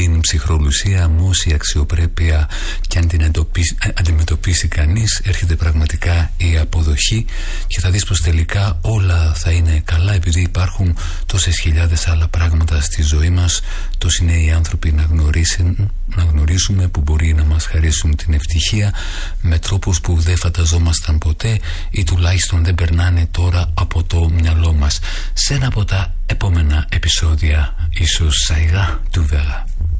την ψυχρολουσία όμως η αξιοπρέπεια, και αν την αντιμετωπίσει κανείς, έρχεται πραγματικά η αποδοχή και θα δεις πως τελικά όλα θα είναι καλά, επειδή υπάρχουν τόσες χιλιάδες άλλα πράγματα στη ζωή μας. Τόσοι νέοι άνθρωποι να γνωρίσουμε που μπορεί να μας χαρίσουν την ευτυχία με τρόπους που δεν φανταζόμασταν ποτέ ή τουλάχιστον δεν περνάνε τώρα από το μυαλό μας. Σε ένα από τα επόμενα επεισόδια ίσως Σαϊγά του Βέρα.